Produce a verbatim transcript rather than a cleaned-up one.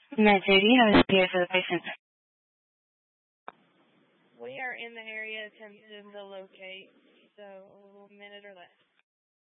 Med J D, how is it for the patient? We are in the area attempting to locate, so a little minute or less.